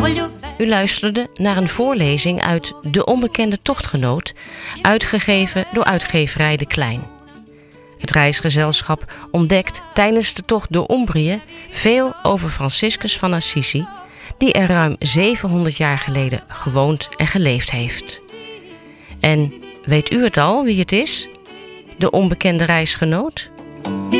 U luisterde naar een voorlezing uit De Onbekende Tochtgenoot, uitgegeven door uitgeverij De Klein. Het reisgezelschap ontdekt tijdens de tocht door Umbrië veel over Franciscus van Assisi, die er ruim 700 jaar geleden gewoond en geleefd heeft. En weet u het al wie het is? De onbekende reisgenoot?